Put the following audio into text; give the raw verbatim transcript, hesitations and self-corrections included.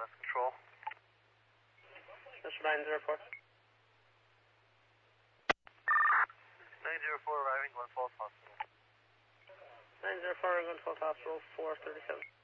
West Control. Mister nine zero four. nine zero four arriving, Glen Falls Hospital. nine zero four, Glen Falls Hospital, four thirty-seven.